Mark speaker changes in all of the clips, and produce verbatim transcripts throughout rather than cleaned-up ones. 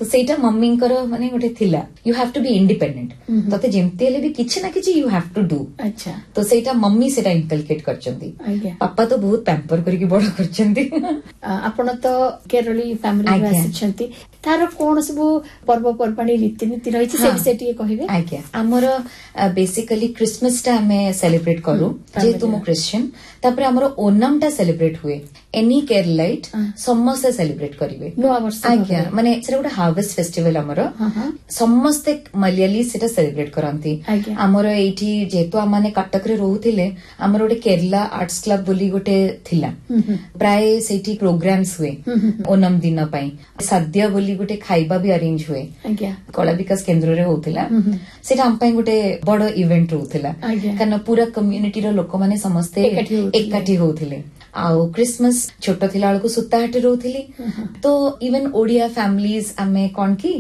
Speaker 1: तो सेटा मम्मी माने गोटे थिला you have to be independent तते जेमती हेले भी किछि ना किछि यू हैव टू डू।
Speaker 2: अच्छा
Speaker 1: तो सेटा मम्मी सेटा इनकलकेट करचंदी। पापा तो बहुत पैम्पर करके बड़ करचंदी।
Speaker 2: आपण तो केरली फैमिली में आछंती तार कोन सब पर्व पर्वाणी रीतिनीति रही से विषय टिके कहिबे।
Speaker 1: आज्ञा हमर बेसिकली क्रिसमस टा हमें सेलिब्रेट करू जेतु मो क्रिश्चियन तापर हमर ओनम टा सेलिब्रेट हुए एनी केरलाइट समस्त सेलिब्रेट करिवे
Speaker 2: नो वर्ष।
Speaker 1: आज्ञा माने सेटा गोटे हार्वेस्ट फेस्टिवल हमर समस्त मलयाली सेटा सेलिब्रेट करंती। हमर एठी जेतु हम माने कटक रे रहउथिले हमर गोटे केरला आर्ट्स क्लब बोली गोटे थिला प्राय सेठी प्रोग्राम्स हुए ओनम दिन पई साद्य बोली गोटे खाइबा भी अरेंज हुए कला विकास केन्द्र रे होउथिला सेटा हम पई गोटे बड़ इवेंट रहउथिला कारण पूरा कम्युनिटी रो लोक माने समस्त एकाठी होउथिले। आउ क्रिसमस छोट थिला बेलको सुताहाटी रहउथिली तो इवन ओडिया फैमिलीज आमे कोन की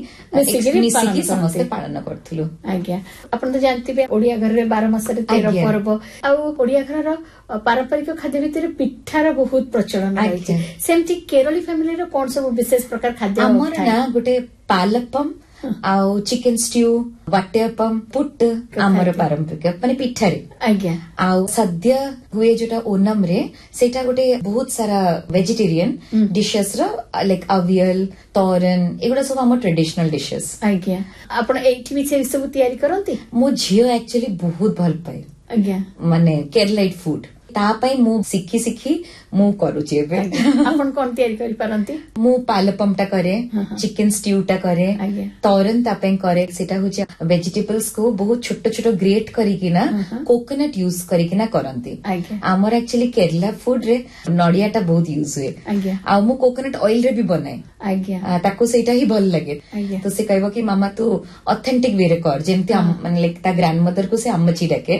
Speaker 1: मिसिकी समस्त पालन करथिलु।
Speaker 2: आज्ञा आपण तो जानथिबे ओडिया घर रे बारह मास रे तेरह पर्व आ ओडिया घर रो पारंपरिक खाद्य भितर पिठार बहुत प्रचलन रही सेमती केरली फैमिली रो कोन सब विशेष प्रकार खाद्य
Speaker 1: हमर ना गोटे पालपम आउ चिकन स्ट्यू वाटेपम पुट हमर पारंपरिक माने पिठारे।
Speaker 2: आज्ञा
Speaker 1: आउ सद्य हुए जोटा ओनम रे सेटा गोटे बहुत सारा वेजिटेरियन डिशेस रो लाइक अवियल तोरन एगुडा सब हमर ट्रेडिशनल डिशेस।
Speaker 2: आज्ञा आपण एठी भी से सब तयारी करंती।
Speaker 1: मो झियो एक्चुअली बहुत भल पाए
Speaker 2: आज्ञा
Speaker 1: माने केरलाइट फूड ता पई मु सिखी सिखी मु करूची एबे।
Speaker 2: आपण कोन तयारी करि पारंती।
Speaker 1: मु पालपम टा करे चिकन स्ट्यू टा करे तोरन ता पई करे सेटा होचे वेजिटेबल्स को बहुत छोट छोट ग्रेट करी कि ना कोकोनट यूज करी कि ना करंती। हमर एक्चुअली केरला फूड रे नडिया टा बहुत यूज हुए आ मु कोकोनट ऑयल रे भी बनाए।
Speaker 2: आज्ञा
Speaker 1: ताको सेटा ही भल लगे तो से कहबो कि मामा तू ऑथेंटिक वे रे कर जेमती माने लाइक ता ग्रैंडमदर को से अम्मची डाके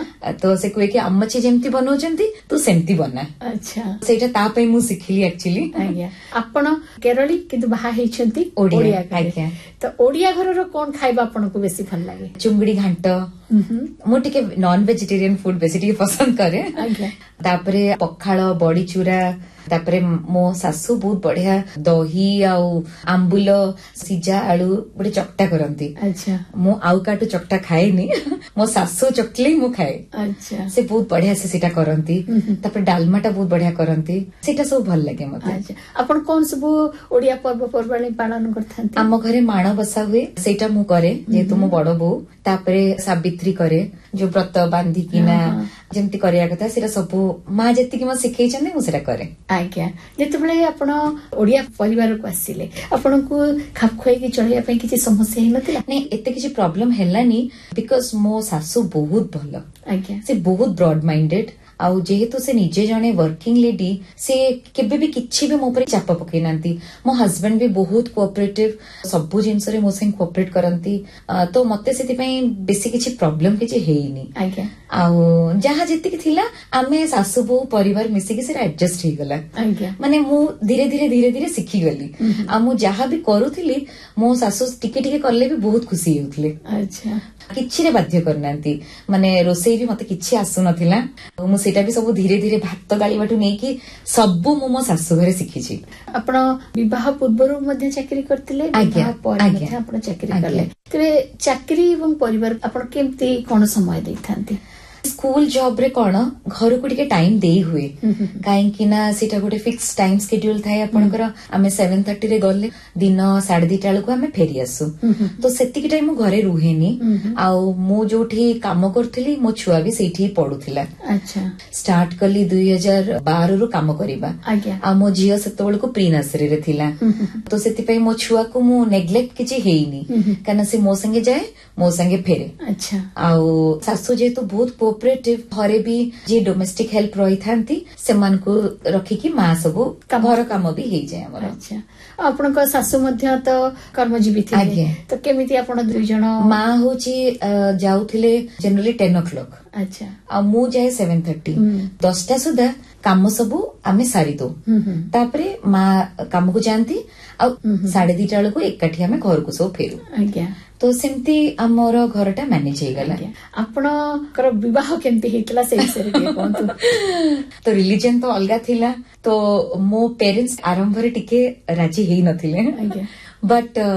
Speaker 1: तो से कोए कि अम्मची जेमती बनो जंती तू सेमती बना।
Speaker 2: अच्छा
Speaker 1: सेटा ता पई मु सिखली एक्चुअली।
Speaker 2: आज्ञा आपण केरली किंतु बाहा हेछंती
Speaker 1: ओडिया। आज्ञा
Speaker 2: तो ओडिया घर रो कोन खाइबा आपण को बेसी भल लागे।
Speaker 1: चुंगड़ी घांट मु टिके नॉन वेजिटेरियन फूड बेसी टिके पसंद करे।
Speaker 2: आज्ञा
Speaker 1: तापरे पखाळ बड़ी चूरा तापरे मो सासू बहुत बढ़िया दही आउ आंबुल सिजा आलू गोटे चकटा करंती।
Speaker 2: अच्छा
Speaker 1: मो आउ काटू चकटा खाएनी मो सासू चकली मु खाए।
Speaker 2: अच्छा
Speaker 1: से बहुत बढ़िया से सेटा करंती तापरे डालमा टा बहुत बढ़िया करंती सेटा सब भल लागे मते।
Speaker 2: अच्छा आपण कोन सब ओडिया पर्व पर्वाणी पालन करथांती।
Speaker 1: हम घरे माण बसा हुए सेटा मु करे जेतु मो बड़ बो तापरे सावित्री करे जो व्रत बांधी किना जेमती करिया कथा सेटा सब मां जेति कि म सिखै छने मु सेटा करे। आज्ञा
Speaker 2: जेतेबेले आपण ओडिया परिवार को आसिले आपण को खाप खोई कि चलिया पई किछि समस्या हे नथिला।
Speaker 1: नै एते किछि प्रॉब्लम हेलानी बिकॉज़ मो सासू बहुत भलो।
Speaker 2: आज्ञा से
Speaker 1: बहुत ब्रॉड माइंडेड आउ जेहेतु से निजे जने वर्किंग लेडी से केबे भी किछि भी मो पर चाप पकै नांती। मो हस्बैंड भी बहुत कोऑपरेटिव सबु जिंस रे मो संग कोऑपरेट करंती तो मते सेति पई बेसी किछि प्रॉब्लम किछि हेइनी।
Speaker 2: आज्ञा
Speaker 1: आउ जहा जेति कि थिला आमे सासू बो परिवार मिसी कि से एडजस्ट हे गला।
Speaker 2: आज्ञा माने
Speaker 1: मु धीरे धीरे धीरे धीरे सिखी गली आ मु जहा भी करूथिली मो सासू टिके टिके करले भी बहुत खुशी हेउथले।
Speaker 2: अच्छा
Speaker 1: किछि रे बाध्य करनांती माने रोसई भी मते किछि आसु नथिला मु सेटा भी सब धीरे धीरे भात गाली बाटू नै कि सब मु मो सासू घरे सिखिछि।
Speaker 2: आपण विवाह पूर्वरु मध्ये चाकरी करथिले विवाह पर मध्ये आपण चाकरी करले तबे चाकरी एवं परिवार आपण केमती कोन समय दैथांती।
Speaker 1: स्कूल जॉब रे कोन घर को टिके टाइम देई हुए काई कि ना सेटा गोटे फिक्स टाइम शेड्यूल थाए आपनकर आमे सात तीस रे गले दिन साढ़े दो टाळु को आमे फेरी आसु तो सेति की टाइम घरे रुहेनी आ मो जोठी काम करथली मो छुआ भी सेठी पढुथिला।
Speaker 2: अच्छा
Speaker 1: स्टार्ट कली दो हज़ार बारह रु काम करिबा आ मो जियो सेतबेल को प्री नर्सरी रे थिला तो सेति पई मो छुआ को मो नेग्लेक्ट किछि हेइनी काना से मो संगे जाए मो संगे फेरे।
Speaker 2: अच्छा
Speaker 1: आ सासू जेतु बहुत कोऑपरेटिव घरे भी जे डोमेस्टिक हेल्प रही थांती सेमान को रखिकी मां सब घर काम भी हे जाय हमर।
Speaker 2: अच्छा आपण को सासू मध्ये तो कर्मजीवी थिले तो केमिति आपण दुई जण
Speaker 1: मां होची जाउथिले जनरली दस ओ क्लॉक।
Speaker 2: अच्छा
Speaker 1: आ मु जाए सात तीस दस टा सुधा काम सबू आमे सारी दो तापरे मां काम को जानती आ साढ़े दो टाळ को एकाठी आमे घर को सब फेरू।
Speaker 2: आज्ञा
Speaker 1: तो सेमती हमर घरटा मैनेज हे गला।
Speaker 2: आपणकर विवाह केमती हेतला से विषय रे कोंतु।
Speaker 1: तो रिलीजन तो अलगा थिला तो मो पेरेंट्स आरंभ रे टिके राजी हेई नथिले बट